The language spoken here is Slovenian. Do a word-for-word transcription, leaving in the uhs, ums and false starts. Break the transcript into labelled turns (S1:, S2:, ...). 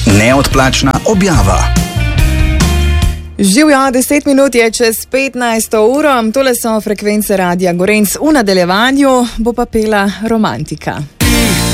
S1: Neodplačna objava.
S2: Živjo, deset minut je čez petnajsto uro, tole so frekvence Radia Gorenc. V nadaljevanju bo pa pela Romantika.